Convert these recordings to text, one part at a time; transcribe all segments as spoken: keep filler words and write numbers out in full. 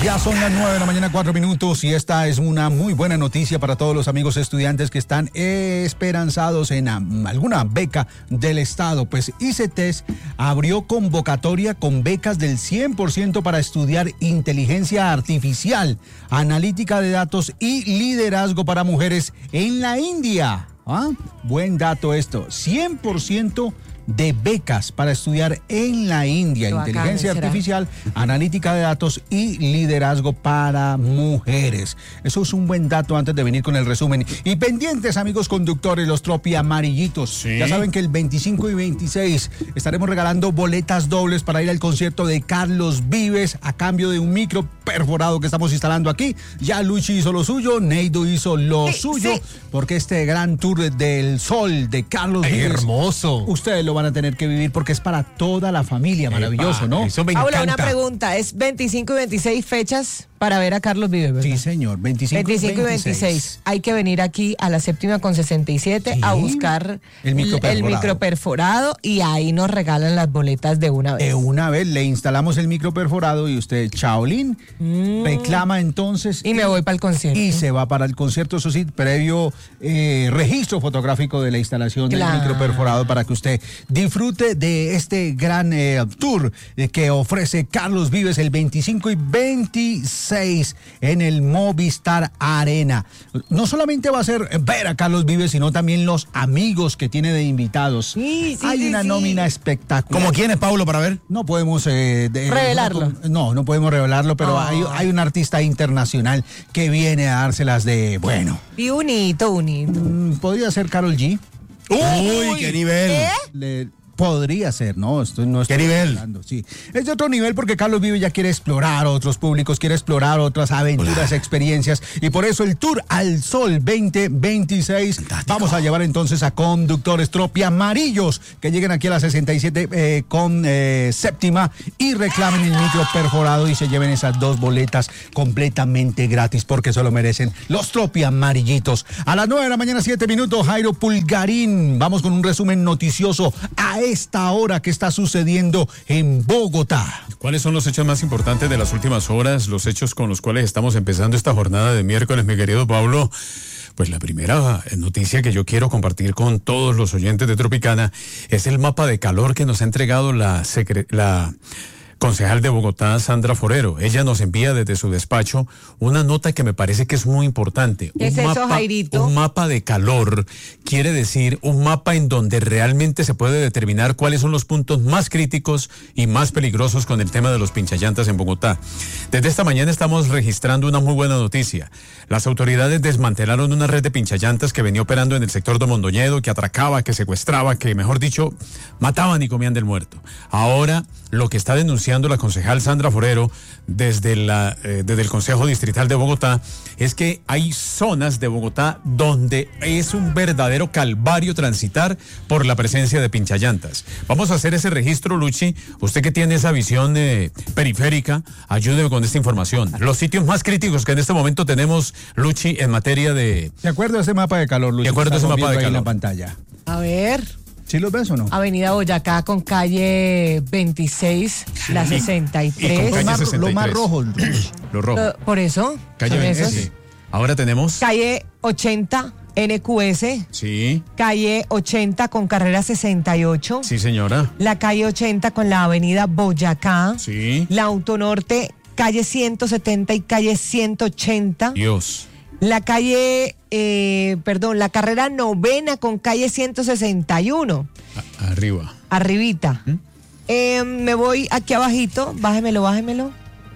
Ya son las nueve de la mañana, cuatro minutos, y esta es una muy buena noticia para todos los amigos estudiantes que están esperanzados en alguna beca del Estado. Pues ICETEX abrió convocatoria con becas del cien por ciento para estudiar inteligencia artificial, analítica de datos y liderazgo para mujeres en la India. ¿Ah? Buen dato esto, cien por ciento de becas para estudiar en la India, Qué inteligencia bacán, artificial, analítica de datos y liderazgo para mujeres. Eso es un buen dato antes de venir con el resumen. Y pendientes, amigos conductores, los tropi amarillitos. ¿Sí? Ya saben que el veinticinco y veintiséis estaremos regalando boletas dobles para ir al concierto de Carlos Vives a cambio de un micro perforado que estamos instalando aquí. Ya Luchi hizo lo suyo, Neido hizo lo sí, suyo, sí. porque este gran tour del sol de Carlos Ay, Vives, hermoso. Ustedes lo van a tener que vivir porque es para toda la familia. Maravilloso, ¿no? Eso me Paula, encanta. una pregunta, ¿es veinticinco y veintiséis fechas para ver a Carlos Vives, verdad? Sí, señor, veinticinco, veinticinco y veintiséis. Hay que venir aquí a la séptima con sesenta y siete ¿Sí? a buscar el micro perforado. el micro perforado y ahí nos regalan las boletas de una vez. De una vez le instalamos el micro perforado y usted, Chaolín, mm. reclama entonces. Y, y me voy para el concierto. Y se va para el concierto, eso sí, previo eh, registro fotográfico de la instalación claro. del micro perforado para que usted disfrute de este gran eh, tour eh, que ofrece Carlos Vives el veinticinco y veintiséis en el Movistar Arena. No solamente va a ser ver a Carlos Vives, sino también los amigos que tiene de invitados. Sí, sí, Hay sí, una sí. nómina espectacular. ¿Cómo quién es, Paulo, para ver? No podemos eh, de, revelarlo. No, no, no podemos revelarlo, pero oh. hay, hay un artista internacional que viene a dárselas de bueno. Y unito, unito. Mm, podría ser Karol G. Uy, Uy, qué nivel. ¿Eh? Le, podría ser, ¿no? Estoy, no estoy ¿Qué nivel? Hablando, sí. Es de otro nivel porque Carlos Vives ya quiere explorar otros públicos, quiere explorar otras aventuras, Hola. experiencias. Y por eso el Tour al Sol veinte veintiséis. Fantástico. Vamos a llevar entonces a conductores tropi amarillos que lleguen aquí a la sesenta y siete eh, con eh, séptima y reclamen el micro perforado y se lleven esas dos boletas completamente gratis porque eso lo merecen los tropi amarillitos. A las nueve de la mañana, siete minutos, Jairo Pulgarín. Vamos con un resumen noticioso a esta hora que está sucediendo en Bogotá. ¿Cuáles son los hechos más importantes de las últimas horas? Los hechos con los cuales estamos empezando esta jornada de miércoles, mi querido Pablo. Pues la primera noticia que yo quiero compartir con todos los oyentes de Tropicana es el mapa de calor que nos ha entregado la, secre- la concejal de Bogotá, Sandra Forero. Ella nos envía desde su despacho una nota que me parece que es muy importante. ¿Qué es un eso, mapa, Jairito? Un mapa de calor quiere decir un mapa en donde realmente se puede determinar cuáles son los puntos más críticos y más peligrosos con el tema de los pinchallantas en Bogotá. Desde esta mañana estamos registrando una muy buena noticia. Las autoridades desmantelaron una red de pinchallantas que venía operando en el sector de Mondoñedo, que atracaba, que secuestraba, que mejor dicho, mataban y comían del muerto. Ahora, lo que está denunciando la concejal Sandra Forero desde, la, eh, desde el Consejo Distrital de Bogotá es que hay zonas de Bogotá donde es un verdadero calvario transitar por la presencia de pinchallantas. Vamos a hacer ese registro, Luchi. Usted que tiene esa visión eh, periférica, ayúdeme con esta información. Los sitios más críticos que en este momento tenemos, Luchi, en materia de... ¿De acuerdo a ese mapa de calor, Luchi? De acuerdo a ese mapa de calor. En la pantalla. A ver... ¿Sí los ves o no? Avenida Boyacá con calle veintiséis, sí. la sesenta y tres. Y con calle sesenta y tres. Lo más rojo. Lo rojo. Uh, por eso. Calle veintiséis. Ahora tenemos... Calle ochenta, N Q S. Sí. Calle ochenta con carrera sesenta y ocho. Sí, señora. La calle ochenta con la avenida Boyacá. Sí. La Autonorte, calle ciento setenta y calle ciento ochenta. Dios. La calle, eh, perdón, la carrera novena con calle ciento sesenta y uno. A- arriba. Arribita. ¿Mm? Eh, me voy aquí abajito, bájemelo, bájemelo.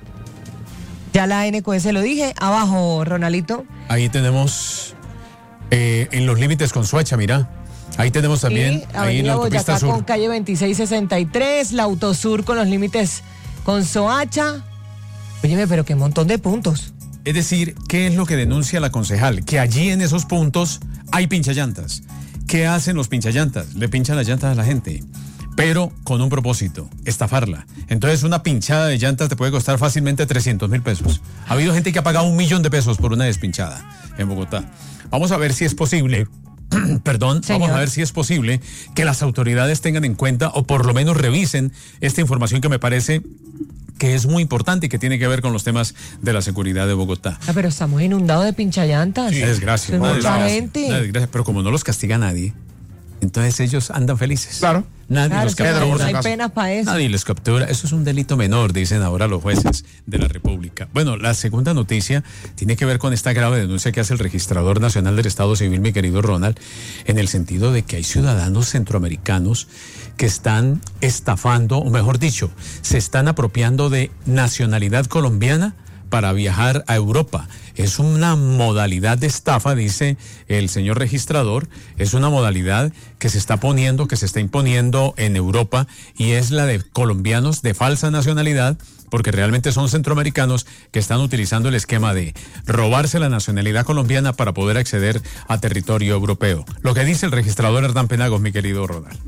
Ya la N Q S lo dije, abajo, Ronalito. Ahí tenemos, eh, en los límites con Soacha, mira. Ahí tenemos también, sí, ahí en la autopista Boyacá sur. con calle veintiséis sesenta y tres, la Autosur con los límites con Soacha. Óyeme, pero qué montón de puntos. Es decir, ¿qué es lo que denuncia la concejal? Que allí en esos puntos hay pinchallantas. ¿Qué hacen los pinchallantas? Le pinchan las llantas a la gente, pero con un propósito, estafarla. Entonces una pinchada de llantas te puede costar fácilmente trescientos mil pesos. Ha habido gente que ha pagado un millón de pesos por una despinchada en Bogotá. Vamos a ver si es posible... Perdón, Señor. Vamos a ver si es posible que las autoridades tengan en cuenta o por lo menos revisen esta información que me parece que es muy importante y que tiene que ver con los temas de la seguridad de Bogotá. Ah, pero estamos inundados de pinchallantas. Sí, desgracia. Es Una mucha desgracia, gente. una desgracia, pero como no los castiga nadie, entonces ellos andan felices. Claro. Nadie Claro, los sí, captura. no hay penas para eso. Nadie les captura. Eso es un delito menor, dicen ahora los jueces de la República. Bueno, la segunda noticia tiene que ver con esta grave denuncia que hace el Registrador Nacional del Estado Civil, mi querido Ronald, en el sentido de que hay ciudadanos centroamericanos que están estafando, o mejor dicho, se están apropiando de nacionalidad colombiana para viajar a Europa. Es una modalidad de estafa, dice el señor registrador, es una modalidad que se está poniendo, que se está imponiendo en Europa, y es la de colombianos de falsa nacionalidad, porque realmente son centroamericanos que están utilizando el esquema de robarse la nacionalidad colombiana para poder acceder a territorio europeo. Lo que dice el registrador Hernán Penagos, mi querido Ronald.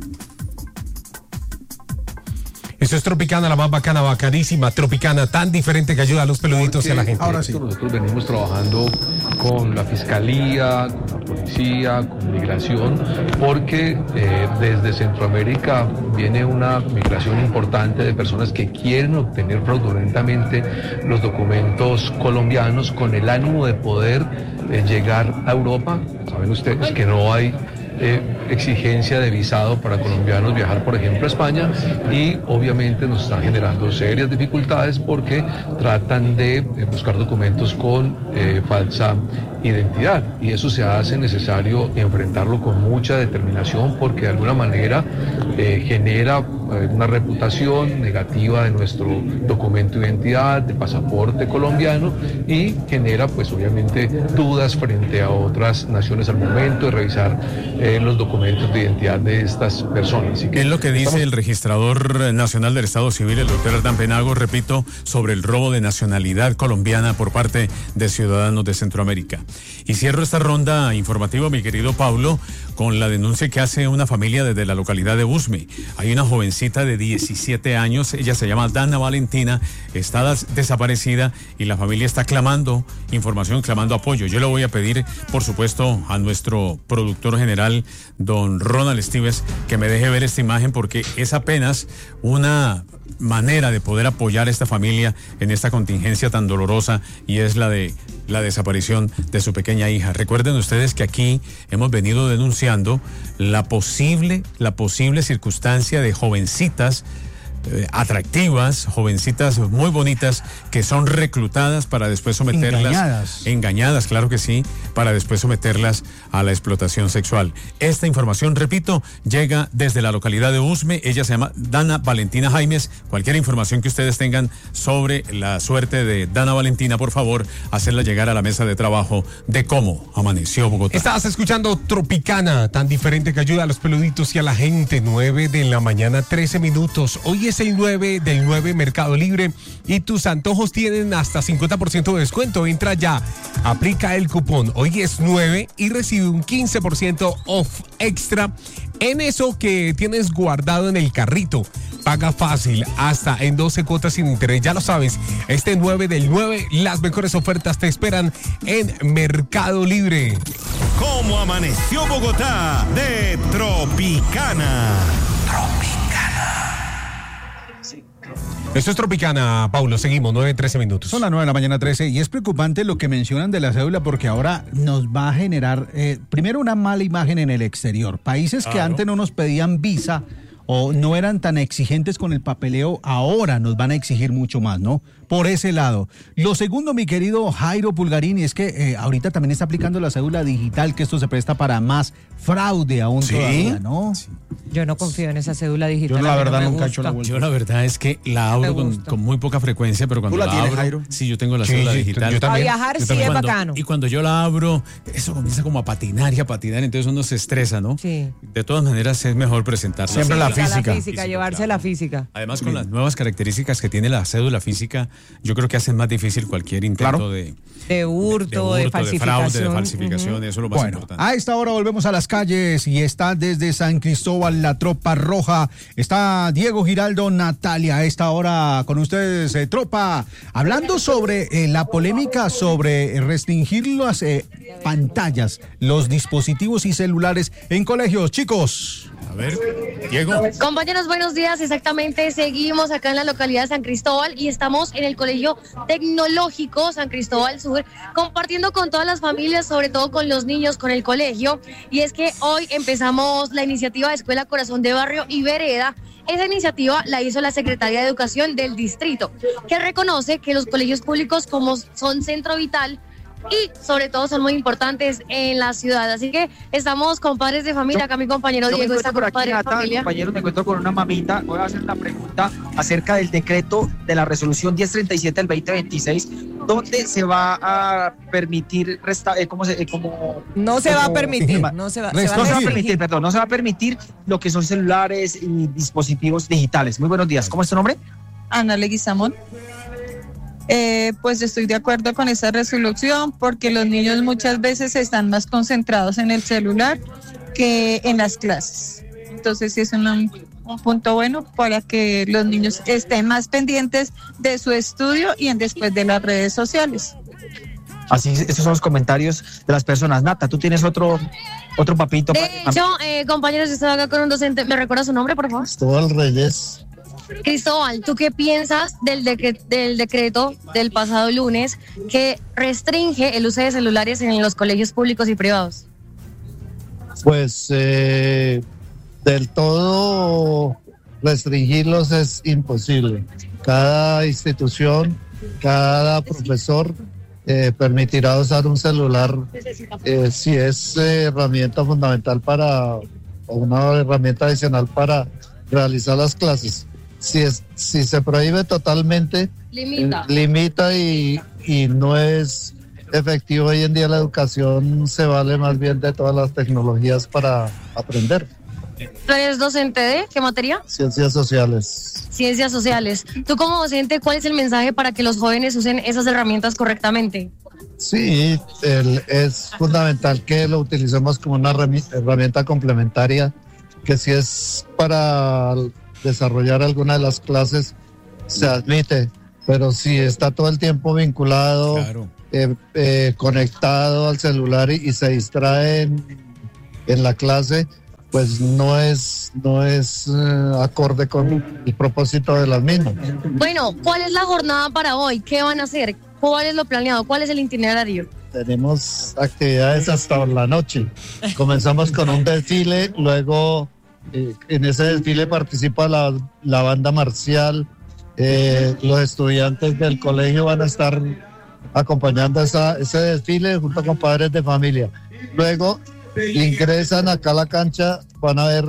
Esto es Tropicana, la más bacana, bacanísima, Tropicana, tan diferente que ayuda a los peluditos y a la gente. Ahora sí. Nosotros venimos trabajando con la Fiscalía, con la Policía, con Migración, porque eh, desde Centroamérica viene una migración importante de personas que quieren obtener fraudulentamente los documentos colombianos con el ánimo de poder eh, llegar a Europa. Saben ustedes que no hay Eh, exigencia de visado para colombianos viajar, por ejemplo, a España, y obviamente nos están generando serias dificultades porque tratan de eh, buscar documentos con eh, falsa identidad, y eso se hace necesario enfrentarlo con mucha determinación porque de alguna manera eh, genera eh, una reputación negativa de nuestro documento de identidad, de pasaporte colombiano, y genera pues obviamente dudas frente a otras naciones al momento de revisar eh, los documentos de identidad de estas personas. Así que es lo que dice estamos... el registrador nacional del Estado Civil, el doctor Hernán Penagos, repito, sobre el robo de nacionalidad colombiana por parte de ciudadanos de Centroamérica. Y cierro esta ronda informativa, mi querido Pablo, con la denuncia que hace una familia desde la localidad de Usme. Hay una jovencita de diecisiete años, ella se llama Dana Valentina, está des- desaparecida y la familia está clamando información, clamando apoyo. Yo le voy a pedir, por supuesto, a nuestro productor general, don Ronald Estives, que me deje ver esta imagen porque es apenas una manera de poder apoyar a esta familia en esta contingencia tan dolorosa, y es la de la desaparición de su pequeña hija. Recuerden ustedes que aquí hemos venido denunciando la posible, la posible circunstancia de jovencitas eh, atractivas, jovencitas muy bonitas que son reclutadas para después someterlas, Engañadas. engañadas, claro que sí, para después someterlas a la explotación sexual. Esta información, repito, llega desde la localidad de Usme. Ella se llama Dana Valentina Jaimes. Cualquier información que ustedes tengan sobre la suerte de Dana Valentina, por favor, hacerla llegar a la mesa de trabajo de Cómo Amaneció Bogotá. Estás escuchando Tropicana, tan diferente que ayuda a los peluditos y a la gente. nueve de la mañana, trece minutos. Hoy es el nueve del nueve Mercado Libre y tus antojos tienen hasta cincuenta por ciento de descuento. Entra ya, aplica el cupón. Hoy es nueve y recibe un quince por ciento off extra en eso que tienes guardado en el carrito. Paga fácil, hasta en doce cuotas sin interés. Ya lo sabes, este nueve del nueve, las mejores ofertas te esperan en Mercado Libre. ¿Cómo amaneció Bogotá? De Tropicana. Esto es Tropicana, Paulo. Seguimos, nueve, trece minutos. Son las nueve de la mañana, trece, y es preocupante lo que mencionan de la cédula porque ahora nos va a generar, eh, primero, una mala imagen en el exterior. Países que Claro. antes no nos pedían visa o no eran tan exigentes con el papeleo, ahora nos van a exigir mucho más, ¿no? Por ese lado. Lo segundo, mi querido Jairo Pulgarini, es que eh, ahorita también está aplicando la cédula digital, que esto se presta para más fraude aún ¿Sí? todavía, ¿no? Yo no confío en esa cédula digital. Yo, la a mí no verdad, me nunca he gusta. hecho la vuelta. Yo la verdad es que la abro Me con, gusta. con muy poca frecuencia, pero cuando ¿Tú la la, tienes, abro, Jairo? sí, yo tengo la Sí, cédula sí, digital. yo también. A viajar Yo sí también. es Cuando- bacano. Y cuando yo la abro, eso comienza como a patinar y a patinar, entonces uno se estresa, ¿no? Sí. De todas maneras, es mejor presentarla. Siempre la Física, física. La física, llevarse la física. Además, con las nuevas características que tiene la cédula física, yo creo que hacen más difícil cualquier intento Claro. de, De hurto, de, de falsificación. fraude, de falsificación, uh-huh. Eso es lo más Bueno, importante. a esta hora volvemos a las calles y está desde San Cristóbal la tropa roja. Está Diego Giraldo, Natalia, a esta hora con ustedes, eh, tropa, hablando sobre eh, la polémica sobre restringir las eh, pantallas, los dispositivos y celulares en colegios. Chicos. A ver, Diego. Compañeros, buenos días. Exactamente, seguimos acá en la localidad de San Cristóbal y estamos en el Colegio Tecnológico San Cristóbal Sur, compartiendo con todas las familias, sobre todo con los niños, con el colegio. Y es que hoy empezamos la iniciativa de Escuela Corazón de Barrio y Vereda. Esa iniciativa la hizo la Secretaría de Educación del distrito, que reconoce que los colegios públicos como son centro vital y sobre todo son muy importantes en la ciudad. Así que estamos con padres de familia. Acá mi compañero Yo Diego está por con aquí, padres de Nata, familia. compañero, me encuentro con una mamita. Voy a hacer una pregunta acerca del decreto de la resolución diez treinta y siete del veinte veintiséis, donde se va a permitir resta, eh, ¿cómo se, eh, como, No se como, va a permitir, no, no se va, no se se va a va a restringir. permitir, perdón, no se va a permitir lo que son celulares y dispositivos digitales. Muy buenos días. ¿Cómo es tu nombre? Ana Leguizamón. Eh, pues estoy de acuerdo con esa resolución porque los niños muchas veces están más concentrados en el celular que en las clases. Entonces sí es un, un punto bueno para que los niños estén más pendientes de su estudio y en después de las redes sociales. Así, esos son los comentarios de las personas. Nata, tú tienes otro, otro papito. De para... hecho, eh, compañeros, estoy acá con un docente. ¿Me recuerda su nombre, por favor? Cristóbal Reyes. Cristóbal, ¿tú qué piensas del, decre- del decreto del pasado lunes que restringe el uso de celulares en los colegios públicos y privados? Pues eh, del todo restringirlos es imposible. Cada institución, cada profesor eh, permitirá usar un celular eh, si es eh, herramienta fundamental para, o una herramienta adicional para realizar las clases. Si, es, si se prohíbe totalmente, Limita. eh, limita y, y no es efectivo. Hoy en día la educación se vale más bien de todas las tecnologías para aprender. ¿Tú eres docente de qué materia? Ciencias sociales. Ciencias sociales. Tú como docente, ¿cuál es el mensaje para que los jóvenes usen esas herramientas correctamente? Sí, el, es fundamental que lo utilicemos como una herramienta complementaria, que si es para desarrollar alguna de las clases se admite, pero si está todo el tiempo vinculado, Claro. eh, eh, conectado al celular y, y se distrae en, en la clase, pues no es no es eh, acorde con el propósito de las mismas. Bueno, ¿cuál es la jornada para hoy? ¿Qué van a hacer? ¿Cuál es lo planeado? ¿Cuál es el itinerario? Tenemos actividades hasta la noche. Comenzamos con un desfile, luego eh, en ese desfile participa la, la banda marcial. Eh, los estudiantes del colegio van a estar acompañando esa, ese desfile junto con padres de familia. Luego ingresan acá a la cancha, van a ver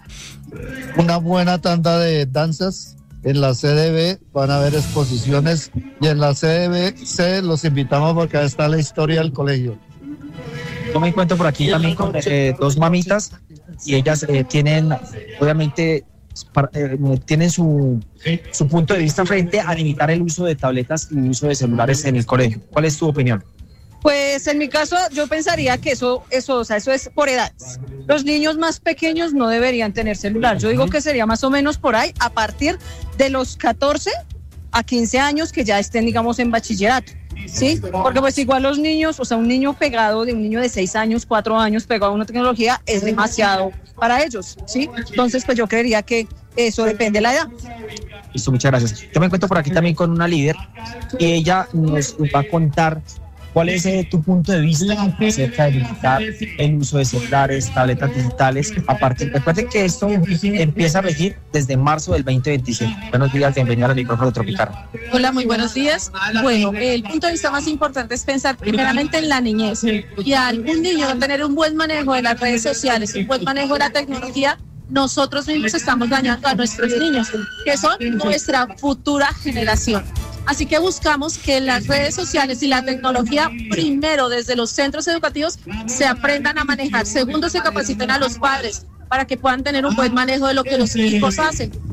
una buena tanda de danzas. En la C D B van a haber exposiciones y en la C D B C los invitamos porque ahí está la historia del colegio. Yo me encuentro por aquí también con eh, dos mamitas y ellas eh, tienen, obviamente, para, eh, tienen su, su punto de vista frente a limitar el uso de tabletas y el uso de celulares en el colegio. ¿Cuál es tu opinión? Pues en mi caso yo pensaría que eso, eso, o sea, eso es por edades. Los niños más pequeños no deberían tener celular. Yo digo que sería más o menos por ahí, a partir de los catorce a quince años que ya estén, digamos, en bachillerato. ¿Sí? Porque pues igual los niños, o sea, un niño pegado de un niño de seis años, cuatro años pegado a una tecnología es demasiado para ellos, ¿sí? Entonces pues yo creería que eso depende de la edad. Listo, muchas gracias. Yo me encuentro por aquí también con una líder y ella nos va a contar cuál es eh, tu punto de vista acerca de limitar el uso de celulares, tabletas digitales. A partir, recuerden que esto empieza a regir desde marzo del veinte veintisiete. Buenos días, bienvenido al micrófono Tropicana. Hola, muy buenos días. Bueno, el punto de vista más importante es pensar primeramente en la niñez y al un niño no tener un buen manejo de las redes sociales, un buen manejo de la tecnología. Nosotros mismos estamos dañando a nuestros niños, que son nuestra futura generación. Así que buscamos que las redes sociales y la tecnología, primero desde los centros educativos, se aprendan a manejar. Segundo, se capaciten a los padres para que puedan tener un buen manejo de lo que los hijos hacen.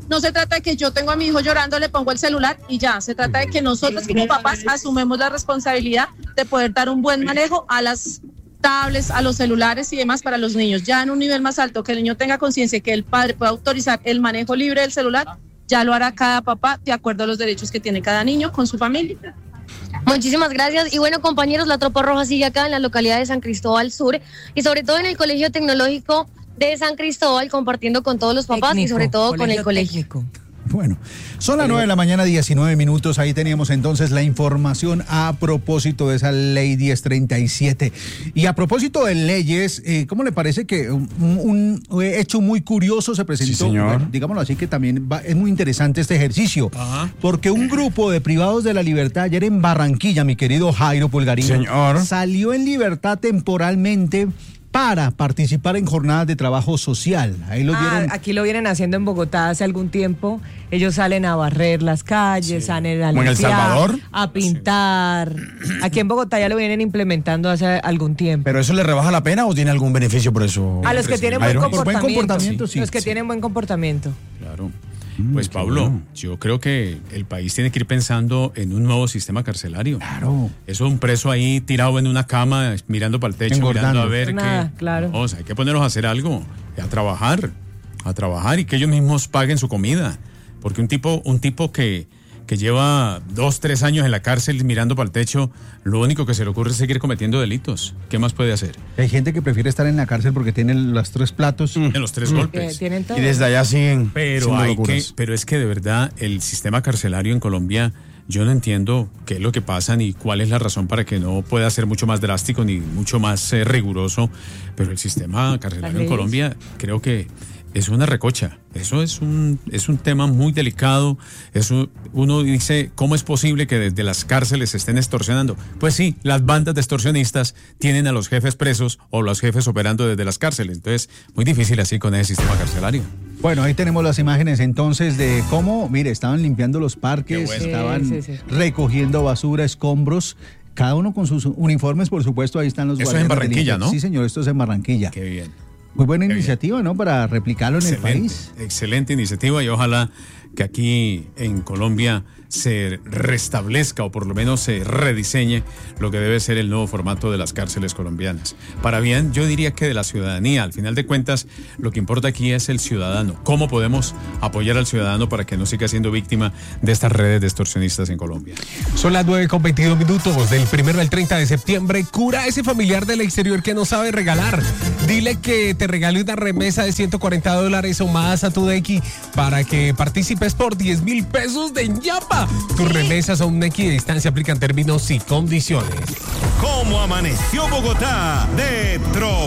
no se trata de que yo tengo a mi hijo llorando, le pongo el celular y ya. Se trata de que nosotros como papás asumemos la responsabilidad de poder dar un buen manejo a las tablets, a los celulares y demás para los niños. Ya en un nivel más alto, que el niño tenga conciencia que el padre pueda autorizar el manejo libre del celular, ya lo hará cada papá de acuerdo a los derechos que tiene cada niño con su familia. Muchísimas gracias. Y bueno, compañeros, la Tropa Roja sigue acá en la localidad de San Cristóbal Sur y sobre todo en el Colegio Tecnológico de San Cristóbal, compartiendo con todos los papás Técnico, y sobre todo con el colegio. técnico. Bueno, son las nueve de la mañana, diecinueve minutos. Ahí teníamos entonces la información a propósito de esa ley diez treinta y siete. Y a propósito de leyes, eh, ¿cómo le parece que un, un hecho muy curioso se presentó? Sí, señor. Bueno, digámoslo así, que también va, es muy interesante este ejercicio. Ajá. Porque un grupo de privados de la libertad ayer en Barranquilla, mi querido Jairo Pulgarín, Señor. salió en libertad temporalmente para participar en jornadas de trabajo social. Ahí lo Ah, dieron. aquí lo vienen haciendo en Bogotá hace algún tiempo. Ellos salen a barrer las calles, salen a ¿Como en El limpiar, Salvador? a pintar. Aquí en Bogotá ya lo vienen implementando hace algún tiempo. ¿Pero eso le rebaja la pena o tiene algún beneficio por eso? A los que tienen buen Jairo? comportamiento. Por buen comportamiento, sí. Los que Sí. tienen buen comportamiento. Claro. Pues Pablo, yo creo que el país tiene que ir pensando en un nuevo sistema carcelario. Claro. Eso, un preso ahí tirado en una cama, mirando para el techo, Engordando. mirando a ver Nada, qué. claro. O sea, hay que ponerlos a hacer algo, a trabajar, a trabajar y que ellos mismos paguen su comida. Porque un tipo, un tipo que, que lleva dos, tres años en la cárcel mirando para el techo, lo único que se le ocurre es seguir cometiendo delitos. ¿Qué más puede hacer? Hay gente que prefiere estar en la cárcel porque tiene los tres platos. En los tres Que golpes. tienen todo. Y desde allá siguen Pero haciendo hay que, locuras. pero es que de verdad el sistema carcelario en Colombia, yo no entiendo qué es lo que pasa ni cuál es la razón para que no pueda ser mucho más drástico ni mucho más eh, riguroso, pero el sistema carcelario en leyes. Colombia creo que es una recocha. Eso es un es un tema muy delicado. Eso, uno dice, ¿cómo es posible que desde las cárceles se estén extorsionando? Pues sí, las bandas de extorsionistas tienen a los jefes presos o los jefes operando desde las cárceles. Entonces, muy difícil así con ese sistema carcelario. Bueno, ahí tenemos las imágenes entonces de cómo, mire, estaban limpiando los parques, Qué bueno. estaban Sí, sí, sí. recogiendo basura, escombros, cada uno con sus uniformes, por supuesto, ahí están los Eso es en guardianes Barranquilla, del I N S. ¿no? Sí, señor, esto es en Barranquilla. Qué bien. Muy buena Qué iniciativa, ¿no? Para replicarlo en el país. Excelente iniciativa y ojalá que aquí en Colombia se restablezca o por lo menos se rediseñe lo que debe ser el nuevo formato de las cárceles colombianas. Para bien, yo diría que de la ciudadanía, al final de cuentas, lo que importa aquí es el ciudadano. ¿Cómo podemos apoyar al ciudadano para que no siga siendo víctima de estas redes de extorsionistas en Colombia? Son las nueve con veintidós minutos del primero al treinta de septiembre. Cura a ese familiar del exterior que no sabe regalar. Dile que te regale una remesa de ciento cuarenta dólares o más a tu Nequi para que participes por diez mil pesos de ñapa. Tus remesas a un Nequi de distancia aplican términos y condiciones. ¿Cómo amaneció Bogotá? De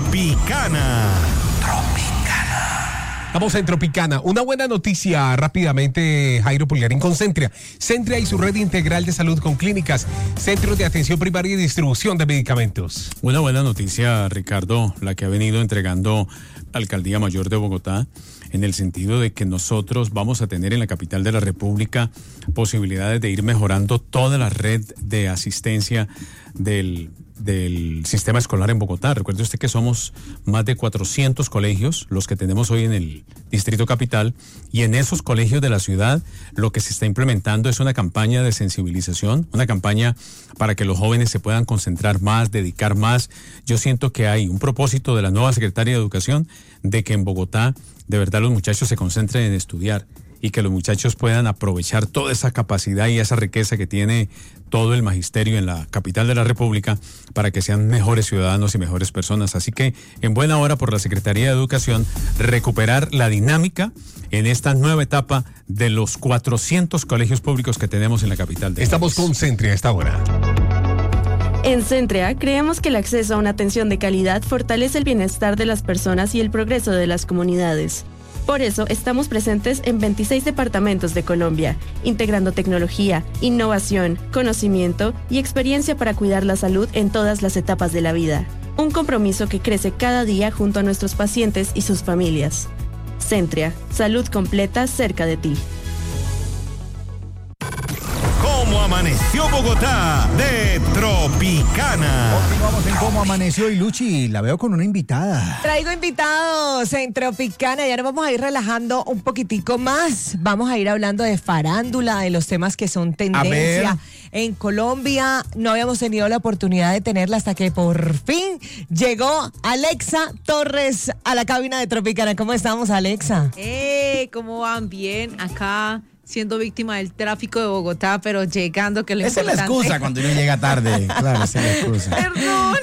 Tropicana. Estamos en Tropicana. Una buena noticia rápidamente, Jairo Pulgarín, con Centria. Centria y su red integral de salud con clínicas, centros de atención primaria y distribución de medicamentos. Una buena noticia, Ricardo, la que ha venido entregando la Alcaldía Mayor de Bogotá, en el sentido de que nosotros vamos a tener en la capital de la República posibilidades de ir mejorando toda la red de asistencia del, del sistema escolar en Bogotá. Recuerde usted que somos más de cuatrocientos colegios los que tenemos hoy en el Distrito Capital, y en esos colegios de la ciudad lo que se está implementando es una campaña de sensibilización, una campaña para que los jóvenes se puedan concentrar más, dedicar más. Yo siento que hay un propósito de la nueva Secretaría de Educación de que en Bogotá de verdad los muchachos se concentren en estudiar y que los muchachos puedan aprovechar toda esa capacidad y esa riqueza que tiene todo el magisterio en la capital de la República para que sean mejores ciudadanos y mejores personas. Así que en buena hora por la Secretaría de Educación recuperar la dinámica en esta nueva etapa de los cuatrocientos colegios públicos que tenemos en la capital del Estamos país. con Centria a esta hora. En Centrea creemos que el acceso a una atención de calidad fortalece el bienestar de las personas y el progreso de las comunidades. Por eso estamos presentes en veintiséis departamentos de Colombia, integrando tecnología, innovación, conocimiento y experiencia para cuidar la salud en todas las etapas de la vida. Un compromiso que crece cada día junto a nuestros pacientes y sus familias. Centrea, salud completa cerca de ti. ¿Cómo amaneció amaneció Bogotá de Tropicana. Continuamos en Cómo Amaneció y Luchi, la veo con una invitada. Traigo invitados en Tropicana, ya nos vamos a ir relajando un poquitico más. Vamos a ir hablando de farándula, de los temas que son tendencia en Colombia. No habíamos tenido la oportunidad de tenerla hasta que por fin llegó Alexa Torres a la cabina de Tropicana. ¿Cómo estamos, Alexa? Hey, ¿cómo van? Bien, acá siendo víctima del tráfico de Bogotá, pero llegando, que lo Esa es la importante. excusa cuando uno llega tarde. Claro, esa es la excusa. Perdón.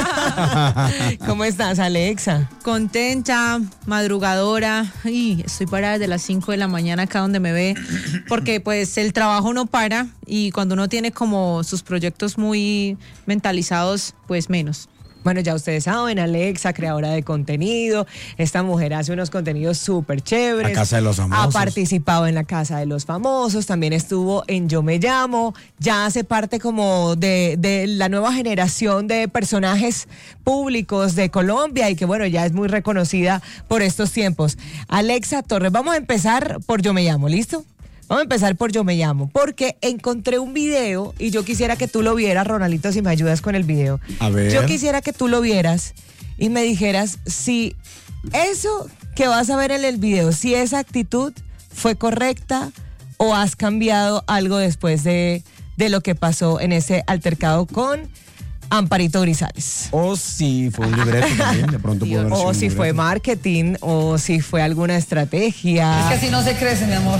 ¿Cómo estás, Alexa? Contenta, madrugadora, y estoy parada desde las cinco de la mañana acá donde me ve, porque pues el trabajo no para y cuando uno tiene como sus proyectos muy mentalizados, pues menos. Bueno, ya ustedes saben, Alexa, creadora de contenido. Esta mujer hace unos contenidos súper chéveres. La Casa de los Famosos. Ha participado en La Casa de los Famosos, también estuvo en Yo Me Llamo. Ya hace parte como de, de la nueva generación de personajes públicos de Colombia y que, bueno, ya es muy reconocida por estos tiempos. Alexa Torres, vamos a empezar por Yo Me Llamo, ¿listo? Vamos a empezar por Yo Me Llamo, porque encontré un video y yo quisiera que tú lo vieras, Ronaldito, si me ayudas con el video. A ver. Yo quisiera que tú lo vieras y me dijeras si eso que vas a ver en el video, si esa actitud fue correcta o has cambiado algo después de, de lo que pasó en ese altercado con Amparito Grisales. O si fue un libreto también, de pronto pudo haber sido O un si libreto. fue marketing, o si fue alguna estrategia. Es que así no se crece, mi amor.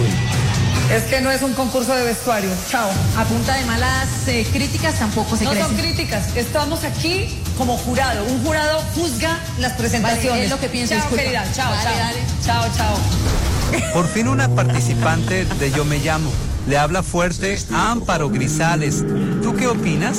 Es que no es un concurso de vestuario. Chao. A punta de malas eh, críticas tampoco se No crece. son críticas. Estamos aquí como jurado. Un jurado juzga las presentaciones. Vale, es lo que pienso, Chao, disculpa. querida. Chao, Dale, chao. dale. Chao, chao. Por fin una participante de Yo Me Llamo. Le habla fuerte a Amparo Grisales. ¿Tú qué opinas?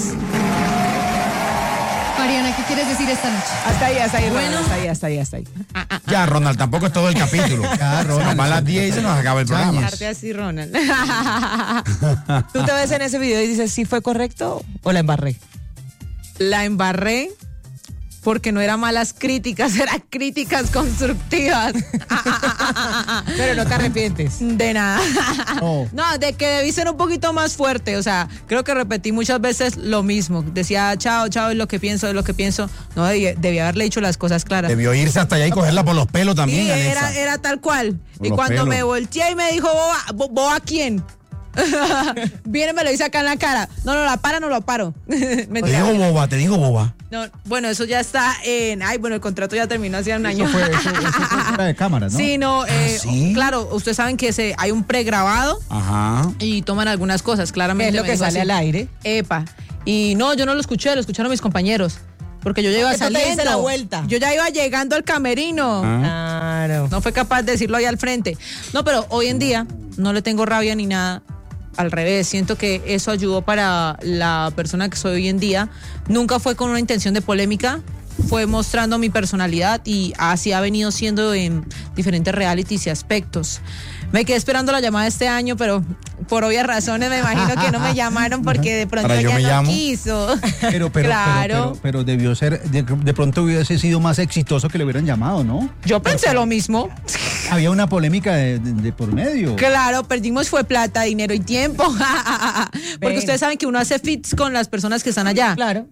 Mariana, ¿qué quieres decir esta noche? Hasta ahí, hasta ahí, Bueno. Ronald, hasta ahí, hasta ahí, hasta ahí. Ya, Ronald, tampoco es todo el capítulo. Ya, Ronald. Nos va a las diez y se nos acaba el programa. Darte así, Ronald. ¿Tú te ves en ese video y dices si fue correcto o la embarré? La embarré porque no eran malas críticas, eran críticas constructivas. Pero no te arrepientes. De nada. Oh. No, de que debí ser un poquito más fuerte. O sea, creo que repetí muchas veces lo mismo. Decía, chao, chao, es lo que pienso, es lo que pienso. No, debí, debí haberle dicho las cosas claras. Debió irse hasta allá y cogerla por los pelos también, Sí, Alexa. era, era tal cual. Por y los cuando pelos. me volteé y me dijo, boba, bo- ¿boba quién? Viene, me lo dice acá en la cara. No, no, la para, no lo paro. Te Mentira. digo boba, te digo boba. No, bueno, eso ya está en. Ay, bueno, el contrato ya terminó hace un año. Eso fue, eso, eso fue fuera de cámaras, ¿no? Sí, no, eh, ¿sí? claro, ustedes saben que se, hay un pregrabado Ajá. y toman algunas cosas, claramente. Es lo me que dijo sale así. al aire. Epa. Y no, yo no lo escuché, lo escucharon mis compañeros. Porque yo ya iba Porque tú te saliendo. diste la vuelta. Yo ya iba llegando al camerino. Ah. Claro. No fue capaz de decirlo ahí al frente. No, pero hoy en día no le tengo rabia ni nada. Al revés, siento que eso ayudó para la persona que soy hoy en día. Nunca fue con una intención de polémica, fue mostrando mi personalidad y así ha venido siendo en diferentes realities y aspectos. Me quedé esperando la llamada este año, pero por obvias razones me imagino que no me llamaron porque de pronto Para Yo ella Me no Llamo. quiso. Pero, pero, Claro. pero, pero, pero debió ser, de, de pronto hubiese sido más exitoso que le hubieran llamado, ¿no? Yo pensé lo mismo. Había una polémica de, de- de por medio. Claro, perdimos fue plata, dinero y tiempo. Porque Ven. ustedes saben que uno hace fits con las personas que están allá. Claro.